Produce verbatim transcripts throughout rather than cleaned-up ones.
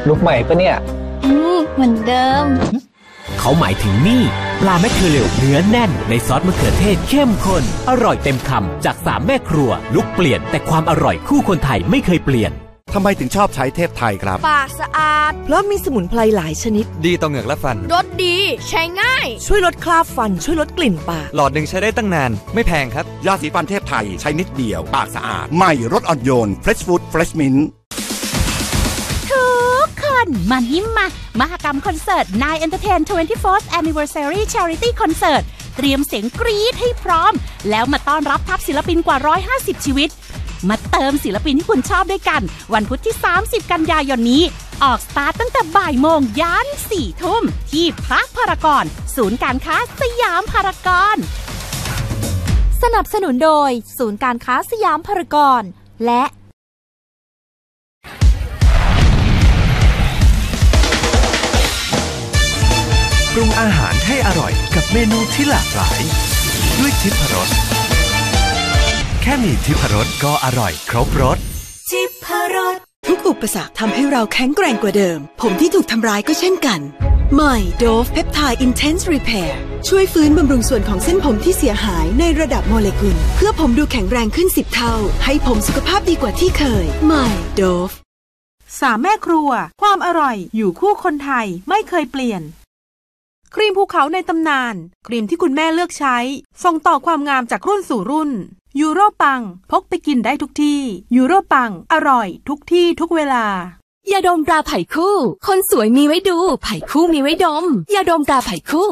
ลุกใหม่ปะเนี่ยอืมเหมือนเดิมเขาหมายถึงนี่ปลาแมคเคอเรลเนื้อแน่นในซอสมะเขือเทศเข้มข้นอร่อยเต็มคำจากสามแม่ครัวลุกเปลี่ยนแต่ความอร่อยคู่คนไทยไม่เคยเปลี่ยนทำไมถึงชอบใช้เทพไทยครับปากสะอาดเพราะมีสมุนไพรหลายชนิดดีต่อเหงือกและฟันรสดีใช้ง่ายช่วยลดคราบฟันช่วยลดกลิ่นปากหลอดหนึ่งใช้ได้ตั้งนานไม่แพงครับยาสีฟันเทพไทยใช้นิดเดียวปากสะอาดใหม่รสอ่อนโยน Fresh Food Fresh Mint ทุกคนมายิ้มมามหกรรมคอนเสิร์ต ไนน์ Entertain ทเวนตี้โฟร์ Anniversary Charity Concert เตรียมเสียงกรี๊ดให้พร้อมแล้วมาต้อนรับทัพศิลปินกว่าหนึ่งร้อยห้าสิบชีวิตมาเติมศิลปินที่คุณชอบด้วยกันวันพุธที่สามสิบกันยายนนี้ออกสตาร์ทตั้งแต่บ่ายโมงยันสี่ทุ่มที่พาร์คพารากอนศูนย์การค้าสยามพารากอนสนับสนุนโดยศูนย์การค้าสยามพารากอนและปรุงอาหารให้อร่อยกับเมนูที่หลากหลายด้วยทิพรสแค่มีทิพรสก็อร่อยครบรสทิพรสทุกอุปสรรคทำให้เราแข็งแกร่งกว่าเดิมผมที่ถูกทำร้ายก็เช่นกันใหม่ Dove Peptide Intense Repair ช่วยฟื้นบำรุงส่วนของเส้นผมที่เสียหายในระดับโมเลกุลเพื่อผมดูแข็งแรงขึ้นสิบเท่าให้ผมสุขภาพดีกว่าที่เคยใหม่ Dove สามแม่ครัวความอร่อยอยู่คู่คนไทยไม่เคยเปลี่ยนครีมภูเขาในตำนานครีมที่คุณแม่เลือกใช้ส่งต่อความงามจากรุ่นสู่รุ่นยูโรปังพกไปกินได้ทุกที่ยูโรปังอร่อยทุกที่ทุกเวลายาดมตราไผ่คู่คนสวยมีไว้ดูไผ่คู่มีไว้ดมยาดมตราไผ่คู่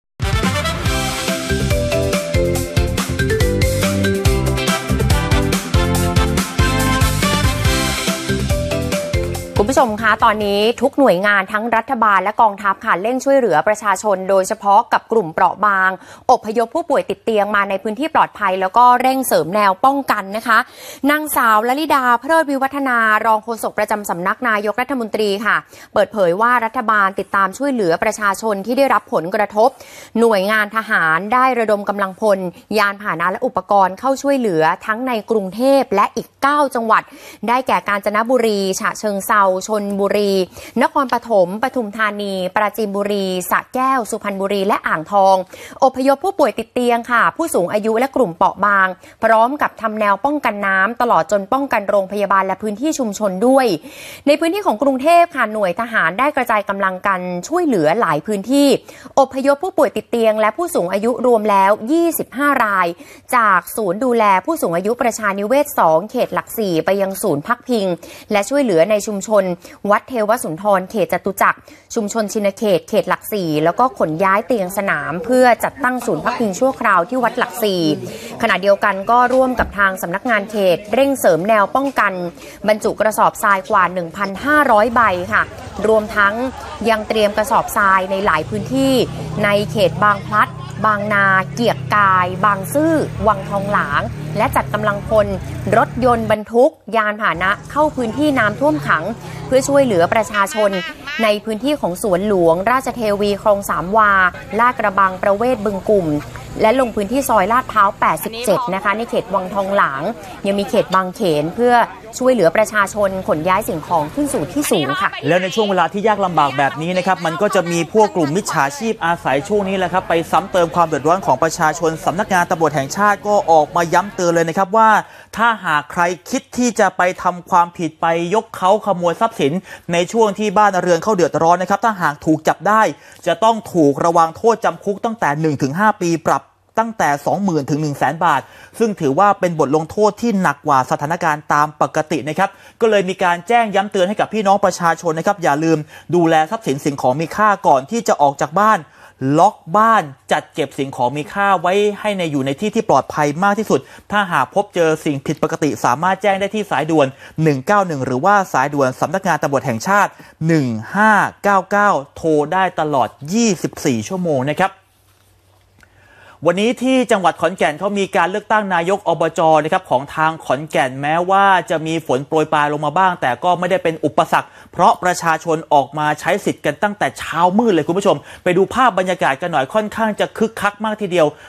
คุณผู้ชมคะตอนนี้ทุกหน่วยงานทั้งรัฐบาลและกองทัพค่ะเร่งช่วยเหลือประชาชนโดยเฉพาะกับกลุ่มเปราะบางอพยพผู้ป่วยติดเตียงมาในพื้นที่ปลอดภัยแล้วก็เร่งเสริมแนวป้องกันนะคะนางสาวลลิดาเพลิดวิวัฒนารองโฆษกประจำสำนักนายกรัฐมนตรีค่ะเปิดเผยว่ารัฐบาลติดตามช่วยเหลือประชาชนที่ได้รับผลกระทบหน่วยงานทหารได้ระดมกำลังพลยานพาหนะและอุปกรณ์เข้าช่วยเหลือทั้งในกรุงเทพและอีกเก้าจังหวัดได้แก่กาญจนบุรีฉะเชิงเทราชลบุรีนครปฐมปทุมธานีปราจีนบุรีสระแก้วสุพรรณบุรีและอ่างทองอพยพผู้ป่วยติดเตียงค่ะผู้สูงอายุและกลุ่มเปราะบางพร้อมกับทำแนวป้องกันน้ำตลอดจนป้องกันโรงพยาบาลและพื้นที่ชุมชนด้วยในพื้นที่ของกรุงเทพค่ะหน่วยทหารได้กระจายกำลังกันช่วยเหลือหลายพื้นที่อพยพผู้ป่วยติดเตียงและผู้สูงอายุรวมแล้วยี่สิบห้ารายจากศูนย์ดูแลผู้สูงอายุประชานิเวศสองเขตหลักสี่ไปยังศูนย์พักพิงและช่วยเหลือในชุมชนวัดเทวสุนทรเขตจตุจักรชุมชนชินเขตเขตหลักสี่แล้วก็ขนย้ายเตียงสนามเพื่อจัดตั้งศูนย์พักพิงชั่วคราวที่วัดหลักสี่ขณะเดียวกันก็ร่วมกับทางสำนักงานเขตเร่งเสริมแนวป้องกันบรรจุกระสอบทรายกว่า หนึ่งพันห้าร้อย ใบค่ะรวมทั้งยังเตรียมกระสอบทรายในหลายพื้นที่ในเขตบางพลัดบางนาเกียรติกายบางซื่อวังทองหลางและจัดกำลังพลรถยนต์บรรทุกยานพาหนะเข้าพื้นที่น้ำท่วมขังเพื่อช่วยเหลือประชาชนในพื้นที่ของสวนหลวงราชเทวีคลองสามวาลาดกระบังประเวศบึงกลุ่มและลงพื้นที่ซอยลาดพร้าวแปดสิบเจ็ดนะคะในเขตวังทองหลางยังมีเขตบางเขนเพื่อช่วยเหลือประชาชนขนย้ายสิ่งของขึ้นสู่ที่สูงค่ะแล้วในช่วงเวลาที่ยากลำบากแบบนี้นะครับมันก็จะมีพวกกลุ่มมิจฉาชีพอาศัยช่วงนี้แหละครับไปซ้ำเติมความเดือดร้อนของประชาชนสำนักงานตำรวจแห่งชาติก็ออกมาย้ำเตือนเลยนะครับว่าถ้าหากใครคิดที่จะไปทำความผิดไปยกเขาขโมยทรัพย์สินในช่วงที่บ้านเรือนเขาเดือดร้อนนะครับถ้าหากถูกจับได้จะต้องถูกระวังโทษจำคุกตั้งแต่ หนึ่งถึงห้า ปีปรับตั้งแต่ สองหมื่น ถึง หนึ่งแสน บาทซึ่งถือว่าเป็นบทลงโทษที่หนักกว่าสถานการณ์ตามปกตินะครับก็เลยมีการแจ้งย้ำเตือนให้กับพี่น้องประชาชนนะครับอย่าลืมดูแลทรัพย์สินสิ่งของมีค่าก่อนที่จะออกจากบ้านล็อกบ้านจัดเก็บสิ่งของมีค่าไว้ให้ในอยู่ในที่ที่ปลอดภัยมากที่สุดถ้าหากพบเจอสิ่งผิดปกติสามารถแจ้งได้ที่สายด่วนหนึ่งเก้าหนึ่งหรือว่าสายด่วนสำนักงานตำรวจแห่งชาติหนึ่งห้าเก้าเก้าโทรได้ตลอดยี่สิบสี่ชั่วโมงนะครับวันนี้ที่จังหวัดขอนแก่นเขามีการเลือกตั้งนายกอบจนะครับของทางขอนแก่นแม้ว่าจะมีฝนโปรยปลายลงมาบ้างแต่ก็ไม่ได้เป็นอุปสรรคเพราะประชาชนออกมาใช้สิทธิ์กันตั้งแต่เช้ามืดเลยคุณผู้ชมไปดูภาพบรรยากาศกันหน่อยค่อนข้างจะคึกคักมากทีเดียว